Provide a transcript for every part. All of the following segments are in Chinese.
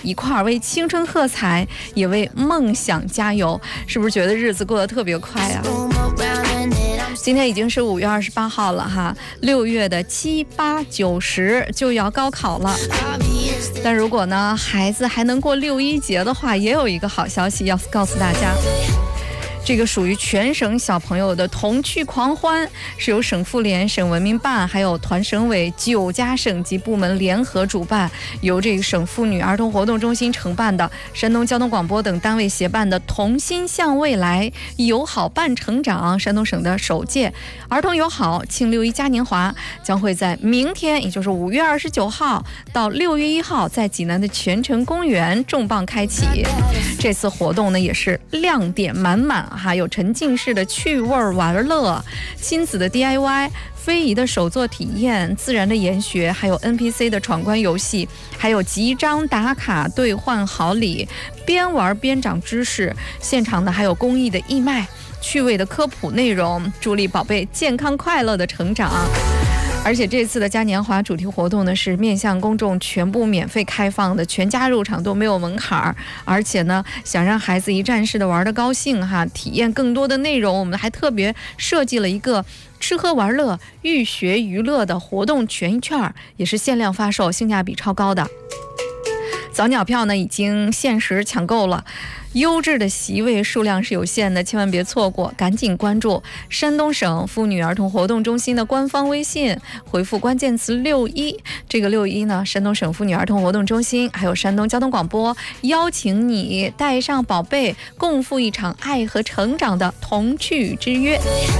一块儿为青春喝彩，也为梦想加油。是不是觉得日子过得特别快啊？今天已经是5月28号了哈，6月的7、8、9、10就要高考了。但如果呢孩子还能过6一节的话，也有一个好消息要告诉大家。这个属于全省小朋友的童趣狂欢，是由省妇联、省文明办还有团省委9家省级部门联合主办，由这个省妇女儿童活动中心承办的，山东交通广播等单位协办的同心向未来，友好伴成长山东省的首届儿童友好庆6一嘉年华，将会在明天，也就是5月29号到6月1号，在济南的泉城公园重磅开启。这次活动呢也是亮点满满，还有沉浸式的趣味玩乐，亲子的 DIY， 非遗的手作体验，自然的研学，还有 NPC 的闯关游戏，还有集章打卡兑换好礼，边玩边长知识。现场呢还有公益的义卖，趣味的科普内容，助力宝贝健康快乐的成长。而且这次的嘉年华主题活动呢是面向公众全部免费开放的，全家入场都没有门槛。而且呢想让孩子一站式的玩得高兴哈，体验更多的内容，我们还特别设计了一个吃喝玩乐寓学娱乐的活动权益券，也是限量发售，性价比超高的。早鸟票呢已经限时抢购了，优质的席位数量是有限的，千万别错过，赶紧关注山东省妇女儿童活动中心的官方微信，回复关键词61，这个61呢，山东省妇女儿童活动中心还有山东交通广播邀请你带上宝贝，共赴一场爱和成长的童趣之约。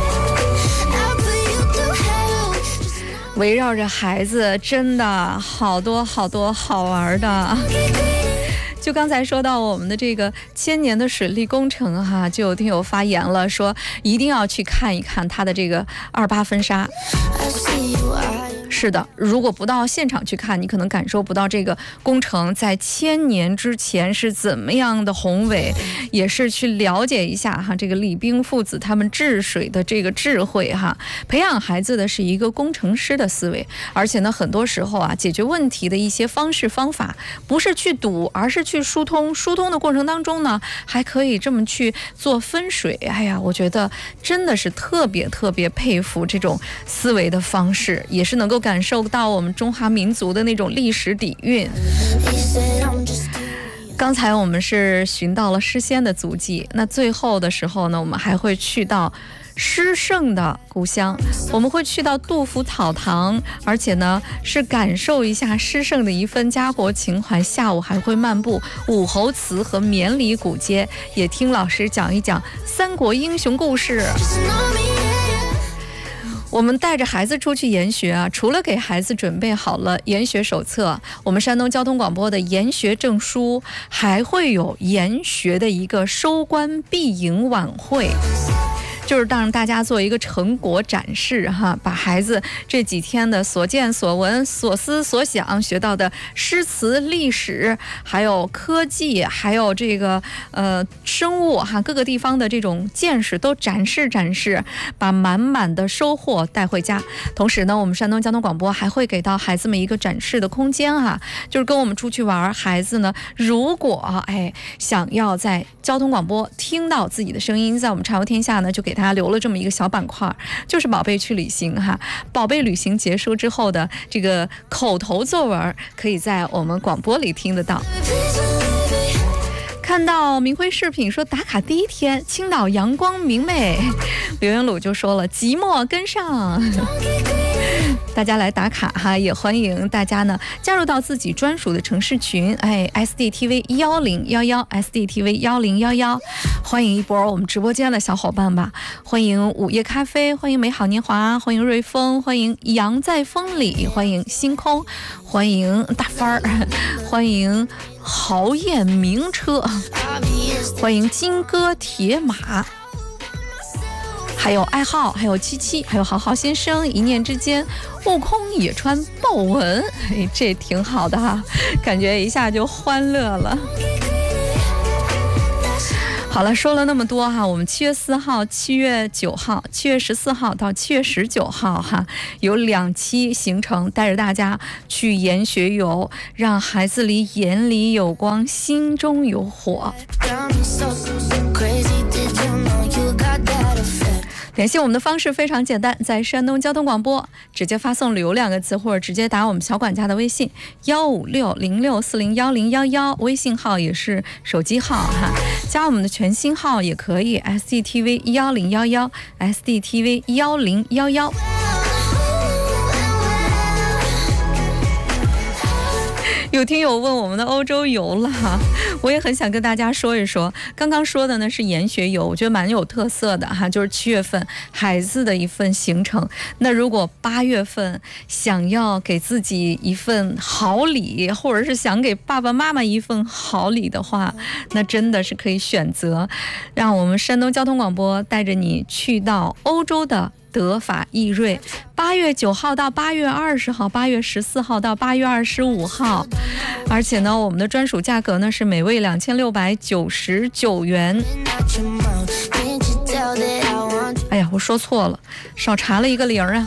围绕着孩子，真的好多好多好玩的。就刚才说到我们的这个千年的水利工程哈，就有听友发言了，说一定要去看一看它的这个28分沙。是的，如果不到现场去看，你可能感受不到这个工程在1000年之前是怎么样的宏伟，也是去了解一下哈这个李冰父子他们治水的这个智慧哈。培养孩子的是一个工程师的思维，而且呢很多时候啊解决问题的一些方式方法不是去堵，而是去疏通。疏通的过程当中呢还可以这么去做分水。哎呀，我觉得真的是特别特别佩服这种思维的方式，也是能够感受到我们中华民族的那种历史底蕴。刚才我们是寻到了诗仙的足迹，那最后的时候呢，我们还会去到诗圣的故乡，我们会去到杜甫草堂，而且呢是感受一下诗圣的一份家国情怀。下午还会漫步武侯祠和绵里古街，也听老师讲一讲三国英雄故事。我们带着孩子出去研学啊，除了给孩子准备好了研学手册，我们山东交通广播的研学证书，还会有研学的一个收官闭营晚会，就是让大家做一个成果展示哈，把孩子这几天的所见所闻所思所想学到的诗词历史，还有科技，还有这个生物哈，各个地方的这种见识都展示展示，把满满的收获带回家。同时呢，我们山东交通广播还会给到孩子们一个展示的空间哈，就是跟我们出去玩，孩子呢如果想要在交通广播听到自己的声音，在我们畅游天下呢就给他留了这么一个小板块，就是宝贝去旅行哈。宝贝旅行结束之后的这个口头作文，可以在我们广播里听得到。看到明辉视频说打卡第一天，青岛阳光明媚，刘元鲁就说了寂寞跟上。大家来打卡哈，也欢迎大家呢加入到自己专属的城市群，SDTV 1011 SDTV 1011，欢迎一波我们直播间的小伙伴吧，欢迎午夜咖啡，欢迎美好年华，欢迎瑞丰，欢迎羊在风里，欢迎星空，欢迎大帆儿，欢迎豪艳名车，欢迎金戈铁马，还有爱好，还有七七，还有好好先生，一念之间，悟空也穿豹纹，这挺好的哈，感觉一下就欢乐了。 好了，说了那么多哈，我们7月4号、7月9号、7月14号到7月19号哈，有2期行程，带着大家去研学游，让孩子里眼里有光，心中有火。联系我们的方式非常简单，在山东交通广播直接发送旅游2个字，或者直接打我们小管家的微信15606401011，微信号也是手机号哈，加我们的全新号也可以 SDTV11011 SDTV11011。有听友问我们的欧洲游了，我也很想跟大家说一说。刚刚说的呢是研学游，我觉得蛮有特色的哈，就是7月份孩子的一份行程。那如果8月份想要给自己一份好礼，或者是想给爸爸妈妈一份好礼的话，那真的是可以选择让我们山东交通广播带着你去到欧洲的德法意瑞，8月9号到8月20号，8月14号到8月25号，而且呢，我们的专属价格呢是每位2699元。哎呀，我说错了，少查了一个零啊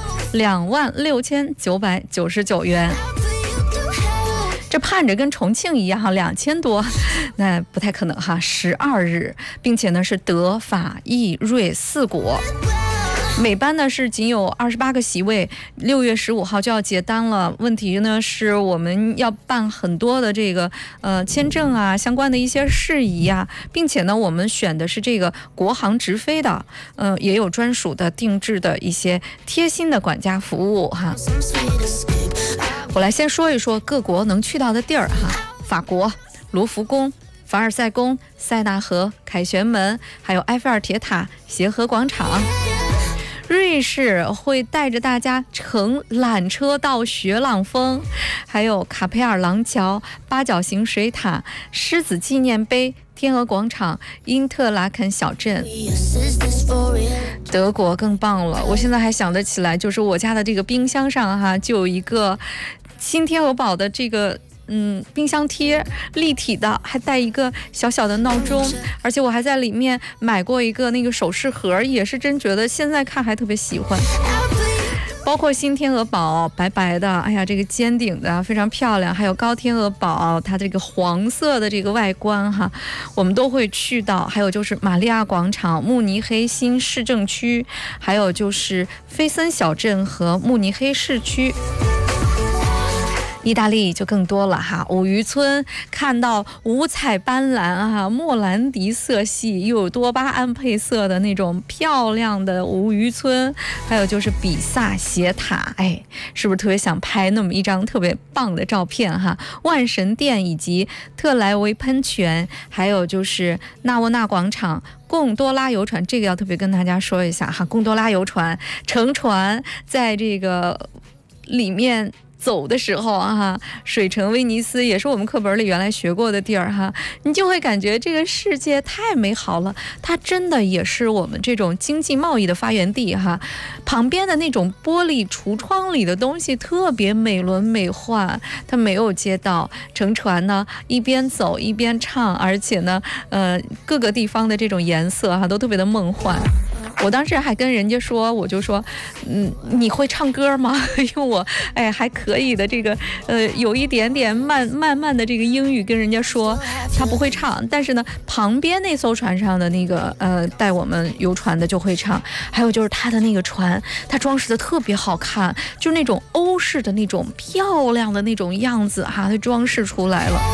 ，26999元。这盼着跟重庆一样哈，2000多，那不太可能哈。12日，并且呢是德法意瑞4国。每班呢是仅有28个席位，6月15号就要结单了。问题呢是我们要办很多的这个签证啊，相关的一些事宜啊，并且呢我们选的是这个国航直飞的，也有专属的定制的一些贴心的管家服务哈。我来先说一说各国能去到的地儿哈，法国卢浮宫、凡尔赛宫、塞纳河、凯旋门，还有埃菲尔铁塔、协和广场。瑞士会带着大家乘缆车到雪朗峰，还有卡佩尔廊桥、八角形水塔、狮子纪念碑、天鹅广场、因特拉肯小镇。德国更棒了，我现在还想得起来，就是我家的这个冰箱上哈，就有一个新天鹅堡的这个冰箱贴，立体的，还带一个小小的闹钟，而且我还在里面买过一个那个首饰盒，也是真觉得现在看还特别喜欢。包括新天鹅堡白白的，哎呀，这个尖顶的非常漂亮，还有高天鹅堡它这个黄色的这个外观哈，我们都会去到。还有就是玛利亚广场、慕尼黑新市政区，还有就是菲森小镇和慕尼黑市区。意大利就更多了哈，五渔村看到五彩斑斓啊，莫兰迪色系又有多巴胺配色的那种漂亮的五渔村，还有就是比萨斜塔，哎，是不是特别想拍那么一张特别棒的照片哈？万神殿以及特莱维喷泉，还有就是纳沃纳广场。贡多拉游船，这个要特别跟大家说一下哈，贡多拉游船乘船在这个里面走的时候啊，水城威尼斯也是我们课本里原来学过的地儿哈，你就会感觉这个世界太美好了，它真的也是我们这种经济贸易的发源地哈。旁边的那种玻璃橱窗里的东西特别美轮美奂，它没有街道，乘船呢一边走一边唱，而且呢各个地方的这种颜色哈都特别的梦幻。我当时还跟人家说，我就说你会唱歌吗？因为我还可以的，这个有一点点慢的这个英语跟人家说，他不会唱，但是呢旁边那艘船上的那个带我们游船的就会唱。还有就是他的那个船，他装饰的特别好看，就是那种欧式的那种漂亮的那种样子哈，他装饰出来了。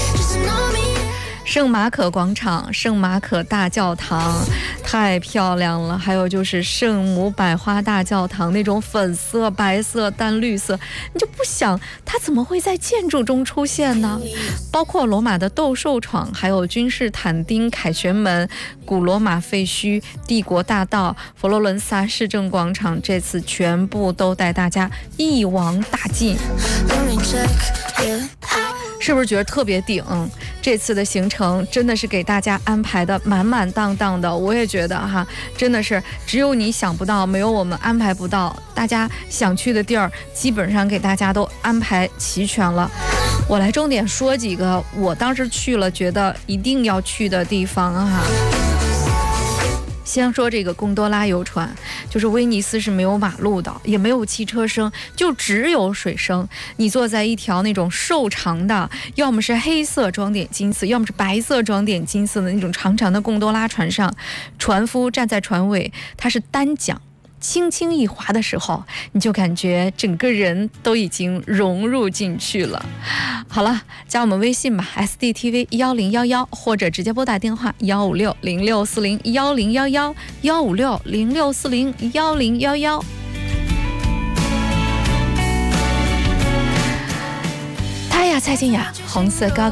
圣马可广场、圣马可大教堂太漂亮了，还有就是圣母百花大教堂，那种粉色、白色、淡绿色，你就不想它怎么会在建筑中出现呢？包括罗马的斗兽场，还有君士坦丁凯旋门、古罗马废墟、帝国大道、佛罗伦萨市政广场，这次全部都带大家一网打尽。是不是觉得特别顶？这次的行程真的是给大家安排的满满当当的，我也觉得哈，真的是只有你想不到，没有我们安排不到。大家想去的地儿，基本上给大家都安排齐全了。我来重点说几个我当时去了觉得一定要去的地方哈。 先说这个贡多拉游船，就是威尼斯是没有马路的，也没有汽车声，就只有水声。你坐在一条那种瘦长的，要么是黑色装点金色，要么是白色装点金色的那种长长的贡多拉船上，船夫站在船尾，他是单桨。轻轻一划的时候，你就感觉整个人都已经融入进去了。好了，加我们微信吧 ，SDTV1011，或者直接拨打电话15606401011，15606401011。他呀，蔡健雅，红色高跟。